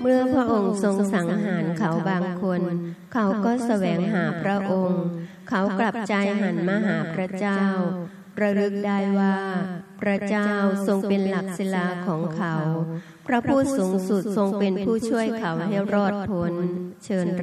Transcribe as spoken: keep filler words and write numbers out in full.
เมื่อพระองค์ทรงสังหารเขาบางคนเขาก็แสวงหาพระองค์เขากลับใจหันมาหาพระเจ้าระลึกได้ว่าพระเจ้าทรงเป็นหลักศิลาของเขาพระผู้สูงสุดทรงเป็นผู้ช่วยเขาให้รอดพ้นเชิญ